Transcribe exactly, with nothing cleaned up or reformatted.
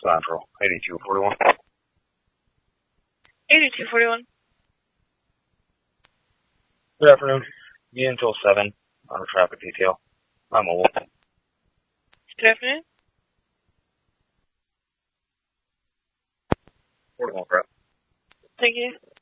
Central, eighty-two forty-one. eighty-two forty-one. Good afternoon. Be until seven on a traffic detail. I'm mobile. Good afternoon. forty-one prep. Thank you.